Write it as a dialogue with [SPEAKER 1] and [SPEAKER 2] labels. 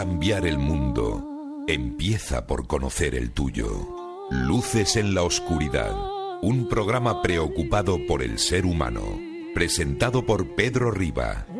[SPEAKER 1] Cambiar el mundo empieza por conocer el tuyo. Luces en la oscuridad, un programa preocupado por el ser humano, presentado por Pedro Riba.